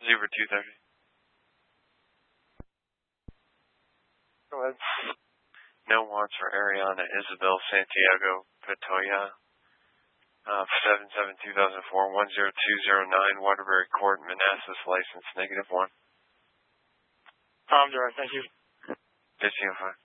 Zebra 230. Go ahead. No wants for Ariana Isabel Santiago Patoya. 7/7/2004, 10209, Waterbury Court, Manassas, license -1. Direct, thank you. JCO5.